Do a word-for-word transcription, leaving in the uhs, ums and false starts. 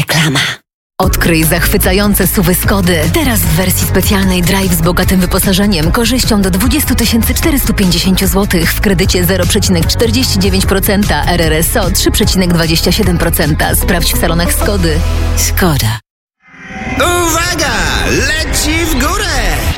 Reklama. Odkryj zachwycające suwy Skody. Teraz w wersji specjalnej Drive z bogatym wyposażeniem, korzyścią do dwadzieścia tysięcy czterysta pięćdziesiąt złotych w kredycie zero przecinek czterdzieści dziewięć procent, R R S O trzy przecinek dwadzieścia siedem procent. Sprawdź w salonach Skody. Skoda. Uwaga! Leci w górę!